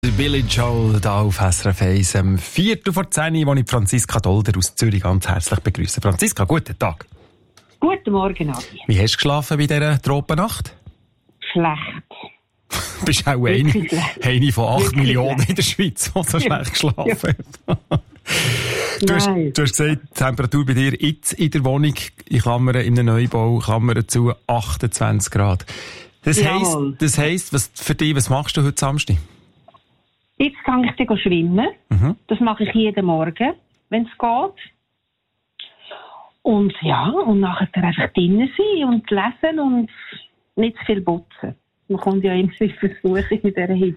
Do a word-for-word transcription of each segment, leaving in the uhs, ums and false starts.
Billy Joel hier auf S R F eins. Am Viertel vor zehn, wo ich Franziska Dolder aus Zürich ganz herzlich begrüße. Franziska, guten Tag. Guten Morgen, Adi. Wie hast du geschlafen bei dieser Tropennacht? Schlecht. Du bist auch eine, eine von acht Millionen schlecht in der Schweiz, die so schlecht geschlafen hat. Du hast, du hast gesagt, die Temperatur bei dir jetzt in der Wohnung, in Klammern, in einem Neubau, Klammern zu, achtundzwanzig Grad. Das heisst, das heisst, was für dich, was machst du heute Samstag? Jetzt kann ich dann schwimmen. Mhm. Das mache ich jeden Morgen, wenn es geht. Und ja, und nachher einfach drinnen sein und lesen und nicht zu viel putzen. Man kommt ja irgendwie versuchen mit dieser Hitze.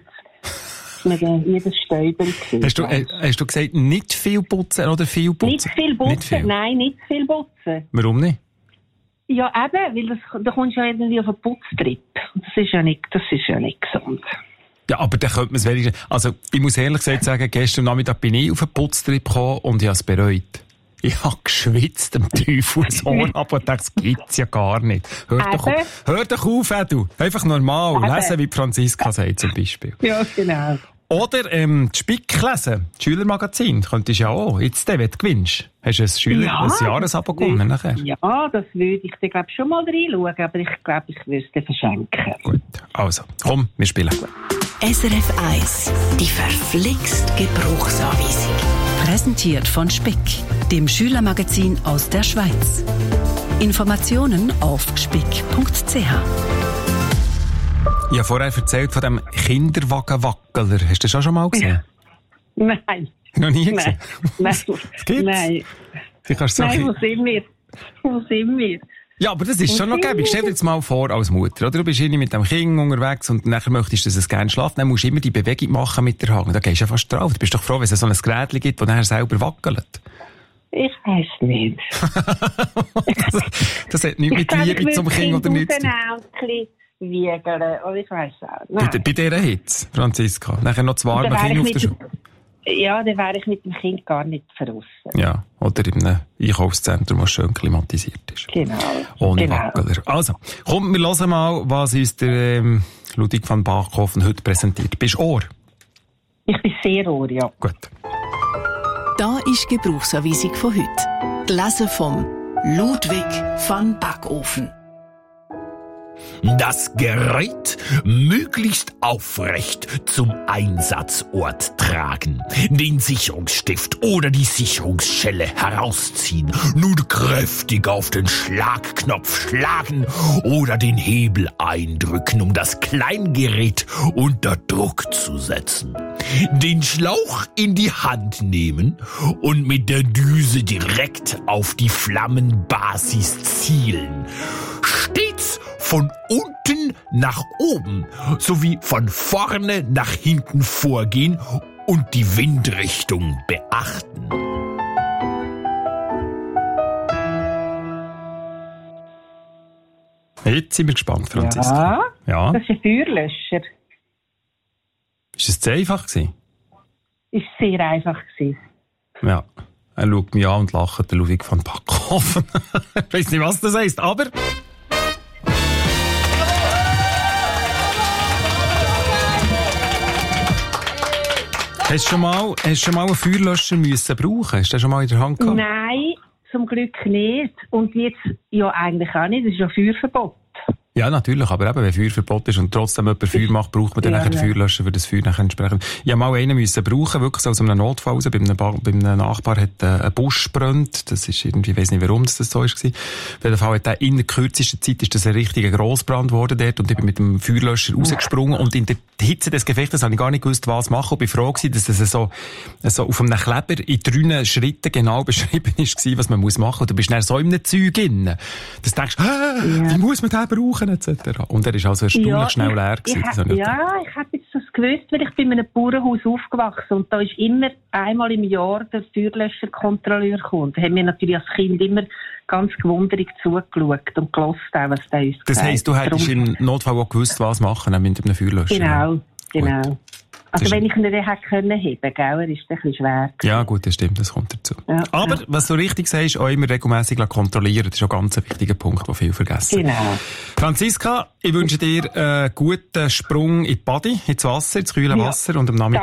Jedes Stäubchen. Hast du, äh, hast du gesagt, nicht viel putzen oder viel putzen? Nicht viel putzen, nicht viel. Nein, nicht viel putzen. Warum nicht? Ja, eben, weil das, da kommst du ja irgendwie auf einen Putztrip. Das ist ja nicht, das ist ja nicht gesund. Ja, aber dann könnte man es wenigstens... Also, ich muss ehrlich gesagt sagen, gestern Nachmittag bin ich auf einen Putztrip gekommen und ich habe es bereut. Ich habe geschwitzt am Teufelshohn ab und dachte, das gibt's ja gar nicht. Hör doch, auf, hör doch auf, Edu. Einfach normal. Eben. Lesen, wie Franziska sagt zum Beispiel. Ja, genau. Oder ähm, die Spick lesen, das Schülermagazin, könntest du ja auch. Jetzt, wenn du gewinnst, hast du ein, Schüler- ja, ein Jahresabo gewonnen nachher. Ja, das würde ich dir glaub, schon mal reinschauen, aber ich glaube, ich würde es dir verschenken. Gut, also, komm, wir spielen. S R F eins, die verflixt Gebrauchsanweisung. Präsentiert von Spick, dem Schülermagazin aus der Schweiz. Informationen auf spick punkt c h. Ich habe vorher erzählt von dem Kinderwagenwackeler. Hast du das auch schon mal gesehen? Nein. Noch nie gesehen? Nein. Das gibt's? Nein. Nein, wo sind wir? Wo sind wir? Ja, aber das ist schon noch gäbig. Stell dir jetzt mal vor als Mutter, oder? Du bist irgendwie mit dem Kind unterwegs und nachher möchtest du, dass es gerne schlaft. Dann musst du immer die Bewegung machen mit der Hand. Da gehst du ja fast drauf. Du bist doch froh, wenn es so ein Gerät gibt, das nachher selber wackelt. Ich weiß nicht. das, das hat nichts mit Liebe ich zum Kind oder nichts zu tun. Wiegen, oder ich weiss auch. Nein. Bei, bei dieser Hitze, Franziska. Nachher noch das warme Kind auf der Schule. Ja, dann wäre ich mit dem Kind gar nicht draussen. Ja, oder in einem Einkaufszentrum, das schön klimatisiert ist. Genau. Ohne genau. Wackeler. Also, komm, wir hören mal, was uns der ähm, Ludwig van Bachhofen heute präsentiert. Bist du Ohr? Ich bin sehr Ohr, ja. Gut. Da ist die Gebrauchsanweisung von heute. Gelesen vom Ludwig van Bachhofen. Das Gerät möglichst aufrecht zum Einsatzort tragen, den Sicherungsstift oder die Sicherungsschelle herausziehen, nun kräftig auf den Schlagknopf schlagen oder den Hebel eindrücken, um das Kleingerät unter Druck zu setzen. Den Schlauch in die Hand nehmen und mit der Düse direkt auf die Flammenbasis zielen. Stets von unten nach oben sowie von vorne nach hinten vorgehen und die Windrichtung beachten. Jetzt sind wir gespannt, Franziska. Ja, ja. Das ist ein Feuerlöscher. Ist es zu einfach gewesen? Ist sehr einfach gewesen. Ja. Er schaut mich an und lacht, der Ludwig van Bachhofen. Ich weiss nicht, was das heisst, aber... Hast du schon mal, hast schon mal einen Feuerlöscher müssen brauchen? Hast du den schon mal in der Hand gehabt? Nein, zum Glück nicht. Und jetzt ja eigentlich auch nicht. Das ist ja Feuerverbot. Ja, natürlich, aber eben, wenn Feuerverbot ist und trotzdem jemand Feuer macht, braucht man dann ja, nachher ja. Feuerlöscher für das Feuer nachher entsprechend. Ich habe mal einen müssen brauchen, wirklich so aus einem Notfall raus. Bei einem, bei einem Nachbar hat äh, ein Busch gebrannt. Das ist irgendwie, ich weiss nicht, warum das, das so ist. Auf jeden Fall hat der in der kürzesten Zeit ist das ein richtiger Grossbrand geworden dort und ich bin mit dem Feuerlöscher ja. rausgesprungen und in der Hitze des Gefechtes habe ich gar nicht gewusst, was machen. Und ich war froh gewesen, dass es so, so auf einem Kleber in drei Schritten genau beschrieben ist, was man muss machen. Und du bist dann so in einem Zeug drin. Dass du denkst, ah, ja. wie muss man den brauchen, et cetera. Und er ist also erstaunlich ja, schnell leer gewesen. Ich, ich, ja, ich habe jetzt das gewusst, weil ich bin in einem Bauernhaus aufgewachsen und da ist immer einmal im Jahr der Feuerlöscherkontrolleur gekommen. Da haben wir natürlich als Kind immer ganz gewundert zugeschaut und gehört, auch, was der uns Das heisst, du hättest im Notfall auch gewusst, was machen mit einem Feuerlöscher? Genau, genau. Gut. Also wenn ich ihn nicht hätte können heben, gell, er ist ein bisschen schwer. Ja gut, das stimmt, das kommt dazu. Ja, aber, ja. was du richtig sagst, auch immer regelmässig kontrollieren, das ist auch ganz ein wichtiger Punkt, den viele vergessen. Genau. Franziska, ich wünsche dir einen guten Sprung in die Body, ins Wasser, ins kühle Wasser ja. und am Nachmittag